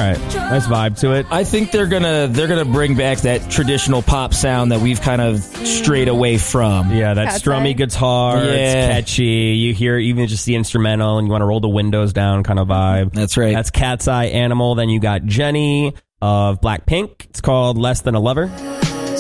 right. Nice vibe to it. I think they're gonna bring back that traditional pop sound that we've kind of strayed away from. Yeah, that Cat's strummy Eye. guitar. Yeah. It's catchy. You hear even just the instrumental and you want to roll the windows down kind of vibe. That's right. That's Cat's Eye Animal. Then you got Jenny of Blackpink. It's called Less Than a Lover.